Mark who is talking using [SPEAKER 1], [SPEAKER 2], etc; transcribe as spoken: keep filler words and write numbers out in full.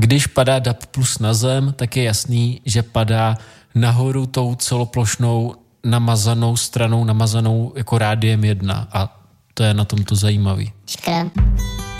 [SPEAKER 1] Když padá D A B plus na zem, tak je jasný, že padá nahoru tou celoplošnou namazanou stranou, namazanou jako rádiem jedna a to je na tom to zajímavý.
[SPEAKER 2] Škoda.